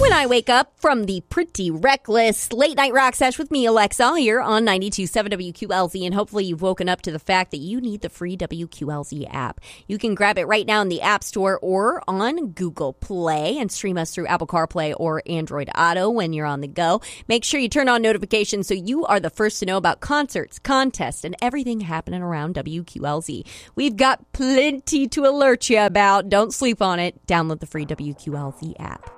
When I wake up from the pretty reckless late night rock sesh with me, Alexa, here on 92.7 WQLZ, and hopefully you've woken up to the fact that you need the free WQLZ app. You can grab it right now in the App Store or on Google Play and stream us through Apple CarPlay or Android Auto when you're on the go. Make sure you turn on notifications so you are the first to know about concerts, contests, and everything happening around WQLZ. We've got plenty to alert you about. Don't sleep on it. Download the free WQLZ app.